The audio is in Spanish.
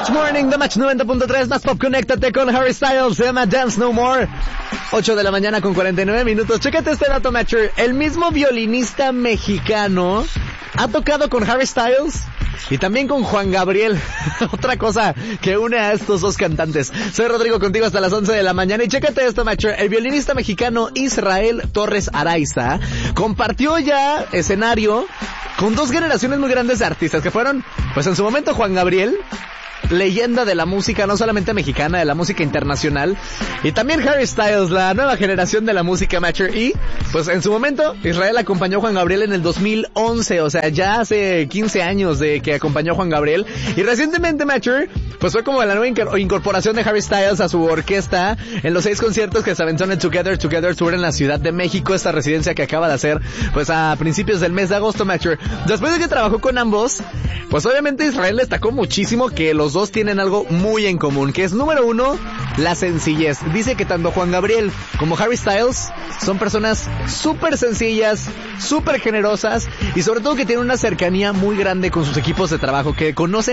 Match Morning, The Match 90.3, más pop, conéctate con Harry Styles, se llama Dance No More. 8 de la mañana con 49 minutos. Chécate este dato, Matcher. El mismo violinista mexicano ha tocado con Harry Styles y también con Juan Gabriel. Otra cosa que une a estos dos cantantes. Soy Rodrigo, contigo hasta las 11 de la mañana. Y chécate esto, Matcher. El violinista mexicano Israel Torres Araiza compartió ya escenario con dos generaciones muy grandes de artistas que fueron, pues en su momento, Juan Gabriel, leyenda de la música, no solamente mexicana, de la música internacional, y también Harry Styles, la nueva generación de la música, Matcher. Y pues en su momento Israel acompañó a Juan Gabriel en el 2011, o sea, ya hace 15 años de que acompañó a Juan Gabriel. Y recientemente, Matcher, pues fue como la nueva incorporación de Harry Styles a su orquesta en los 6 conciertos que se aventó en el Together Tour en la Ciudad de México, esta residencia que acaba de hacer pues a principios del mes de agosto, Matcher. Después de que trabajó con ambos, pues obviamente Israel destacó muchísimo que los dos tienen algo muy en común, que es, número uno, la sencillez. Dice que tanto Juan Gabriel como Harry Styles son personas súper sencillas, súper generosas y sobre todo que tienen una cercanía muy grande con sus equipos de trabajo, que conocen